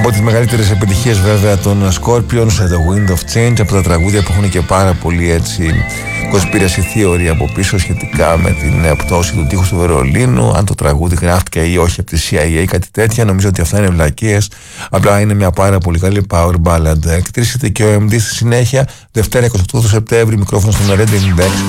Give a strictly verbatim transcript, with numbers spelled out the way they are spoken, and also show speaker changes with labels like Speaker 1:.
Speaker 1: Από τις μεγαλύτερες επιτυχίες βέβαια των Scorpions, The Wind of Change, από τα τραγούδια που έχουν και πάρα πολύ έτσι conspiracy theory από πίσω σχετικά με την πτώση του τείχους του Βερολίνου, αν το τραγούδι γράφτηκε ή όχι από τη σι άι έι, κάτι τέτοια. Νομίζω ότι αυτά είναι βλακίες, απλά είναι μια πάρα πολύ καλή power ballad. Εκτρήσεται και ο εμ ντι στη συνέχεια, Δευτέρα εικοστή ογδόη του Σεπτέμβρη, μικρόφωνο στον Red Index.